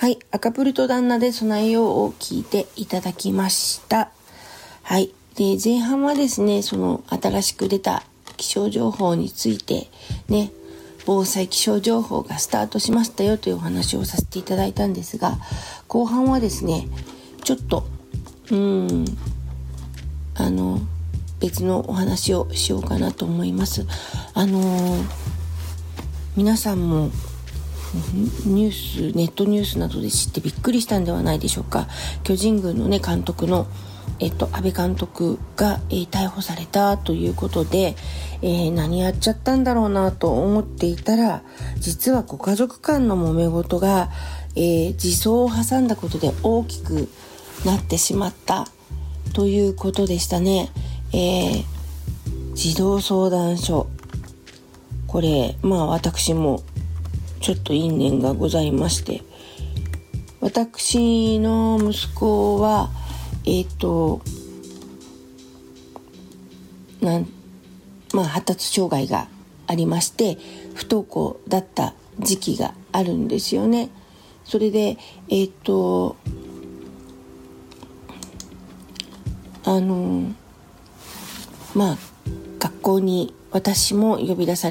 はい、赤プルと旦那で備えようを聞いていただきました。はい、で前半はですね、その新しく出た気象情報についてね、防災気象情報がスタートしましたよというお話をさせていただいたんですが、後半はですね、ちょっと別のお話をしようかなと思います。皆さんもネットニュースなどで知ってびっくりしたんではないでしょうか。巨人軍のね監督の安倍監督が、逮捕されたということで、何やっちゃったんだろうなと思っていたら、実はご家族間の揉め事が、児相を挟んだことで大きくなってしまったということでしたね。児童相談所、これ私もちょっと因縁がございまして、私の息子は発達障害がありまして、不登校だった時期があるんですよね。それで学校に私も呼び出さ